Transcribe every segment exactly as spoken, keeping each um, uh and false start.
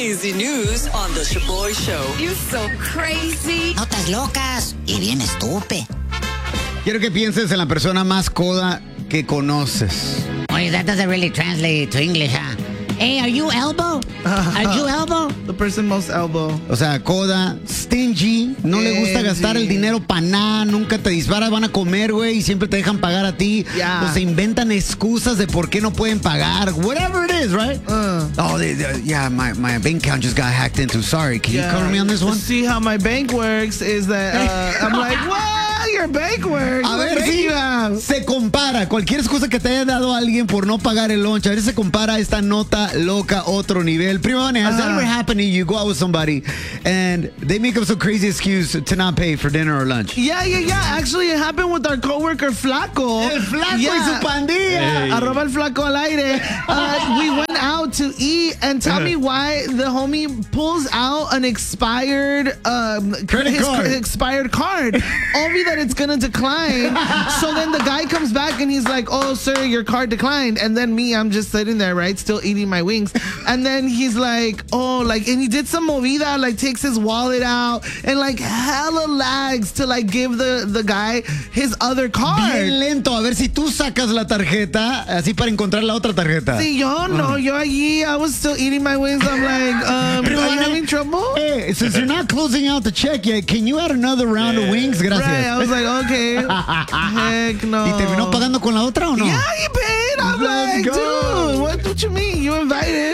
crazy news on the Shaboy Show. You're so crazy. Notas locas y bien estúpido. Quiero que pienses en la persona más coda que conoces. Oye, that doesn't really translate to English, huh? Hey, are you elbow? Are you elbow? The person most elbow. O sea, coda, stingy, no Stingy. le gusta gastar el dinero para nada, nunca te disparas, van a comer, güey, y siempre te dejan pagar a ti. Yeah. O se inventan excusas de por qué no pueden pagar. Whatever it is, right? Uh, Oh, they, they, yeah, my, my bank account just got hacked into. Sorry, can yeah. you cover me on this one? See how my bank works is that uh, I'm like, what? Your bank works. A What ver bank si you have? se compara. Cualquier excusa que te haya dado alguien por no pagar el lunch, a ver si se compara esta nota loca otro nivel. Primo, has that Uh-huh. ever happened to you? You go out with somebody and they make up some crazy excuse to not pay for dinner or lunch. Yeah, yeah, yeah. Actually, it happened with our coworker Flaco. El flaco Yeah. y su pandilla. Arroba el flaco al aire. Uh, we went out to eat, and tell me why the homie pulls out an expired um, Credit his card. cr- expired card, only that it's gonna decline. So then the guy comes back and he's like, "Oh, sir, your card declined." And then me, I'm just sitting there, right, still eating my wings. And then he's like, "Oh, like," and he did some movida, like takes his wallet out and like hella lags to like give the the guy his other card. Bien lento, a ver si tú sacas la tarjeta, así para encontrar la otra tarjeta. Sí, yo no, yo allí, I was still eating my wings. I'm like, um, are you having trouble? Hey, since you're not closing out the check yet, can you add another round of wings? Gracias. Right, I was like, okay. Heck no. ¿Y terminó pagando con la otra o no? Yeah, he paid. I'm Let's like, go. dude, what, what you mean? You invited.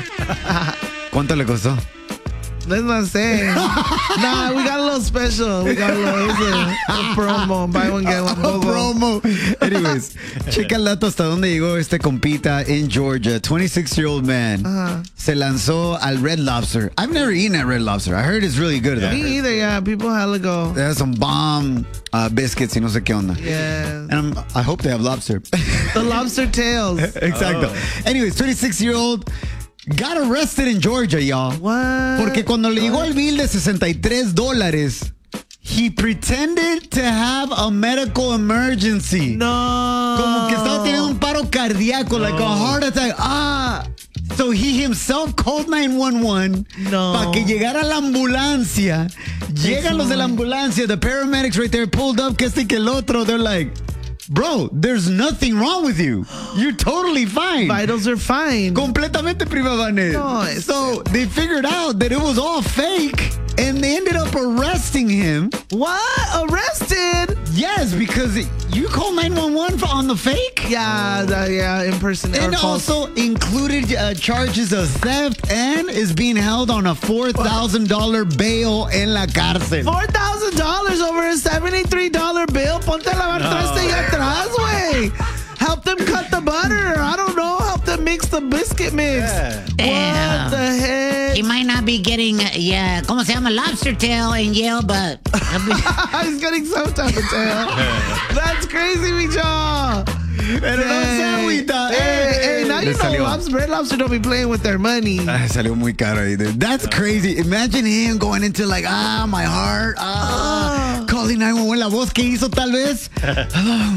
¿Cuánto le costó? Let's not say. Nah, we got a little special. We got a little, it's a, a promo. Buy one, get one. A Bobo. promo. Anyways, checa el dato hasta dónde llegó este compita en Georgia. twenty-six-year-old man Uh-huh. se lanzó al Red Lobster. I've never eaten at Red Lobster. I heard it's really good though. Me either, yeah. People hella go. They have some bomb uh, biscuits y no sé qué onda. Yeah. And I'm, I hope they have lobster. The lobster tails. Exacto. Anyways, twenty-six-year-old got arrested in Georgia, y'all. What? Porque cuando le llegó el bill de sesenta y tres dólares, he pretended to have a medical emergency. No. Como que estaba teniendo un paro cardíaco, like a heart attack. Ah. So he himself called nine one one No. para que llegara la ambulancia. Llegan los de la ambulancia, the paramedics right there pulled up, que este que el otro. They're like, bro, there's nothing wrong with you. You're totally fine. Vitals are fine. Completamente prima Vanet. No, it's- So they figured out that it was all fake and they ended up arresting him. What? Arrested? Yes, because you called nine one one for on the fake. Yeah, the, yeah, impersonate. And or false. also included uh, charges of theft and is being held on a four thousand dollars bail en la cárcel. four thousand dollars over a seventy-three dollars bill. Ponte a lavar traste y atrás, güey. Help them cut the butter. I don't know. Help them mix the biscuit mix. Damn. What the heck? He might not be getting, uh, yeah, ¿cómo se llama? Lobster tail in Yale, but he'll be- He's getting some type of tail. That's crazy, mi jaw. Pero no se agüita. Hey, hey, now Le you know salió. lobster, Red Lobster don't be playing with their money. Ah, salió muy caro ahí, dude. That's crazy. Imagine him going into like, ah, my heart, ah, calling nine one one. La voz que hizo tal vez. Hello.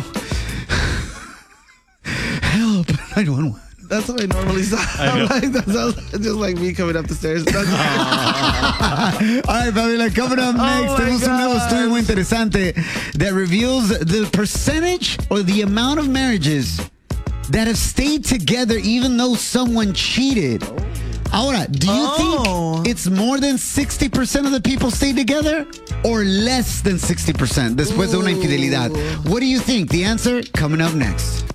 Help. nine one one. That's how I normally sound. I'm like, that sounds just like me coming up the stairs. That's- All right, Fabiola, coming up next, my tenemos un nuevo gosh. estudio muy interesante that reveals the percentage or the amount of marriages that have stayed together even though someone cheated. Ahora, do you Oh. think it's more than sixty percent of the people stay together or less than sixty percent después de una infidelidad? What do you think? The answer coming up next.